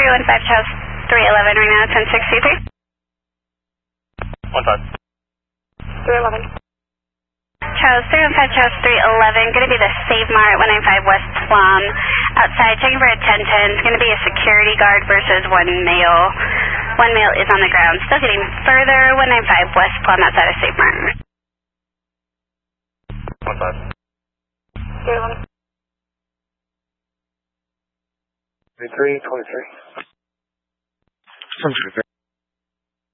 315 Charles 311 right now, 1063. 311. Charles 315 Charles 311, going to be the Save Mart 195 West Plum. Outside, checking for a 1010. It's going to be a security guard versus one male. One male is on the ground. Still getting further, 195 West Plum outside of Save Mart. 311. 2323.